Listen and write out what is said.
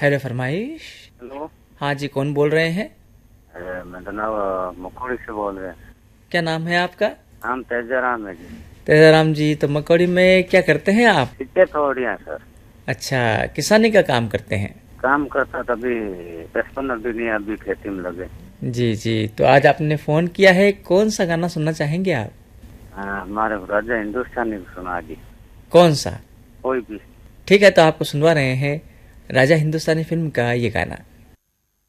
Hello फरमाइश। Hello. हाँ जी, कौन बोल रहे हैं? मैं तो ना मकोड़ी से बोल रहे हैं। क्या नाम है आपका? हम तेजाराम है जी। तेजाराम जी, तो मकौड़ी में क्या करते हैं आप? सीखे थोड़ी हैं सर। अच्छा, किसानी का काम करते हैं। काम करता तभी 10-15 दिन ही अभी खेती में लगे। जी जी, तो आज आपने फ़ोन किया है, कौन सा गाना सुनना चाहेंगे आप? हमारे राजा हिंदुस्तानी को सुना जी। कौन सा? कोई भी। ठीक है, तो आपको सुनवा रहे हैं राजा हिंदुस्तानी फिल्म का ये गाना।